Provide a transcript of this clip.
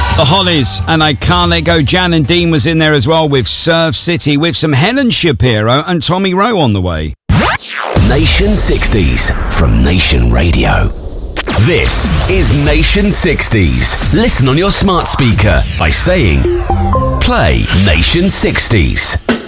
The Hollies, and I Can't Let Go. Jan and Dean was in there as well with Surf City, with some Helen Shapiro and Tommy Rowe on the way. Nation 60s from Nation Radio. This is Nation 60s. Listen on your smart speaker by saying, play Nation 60s.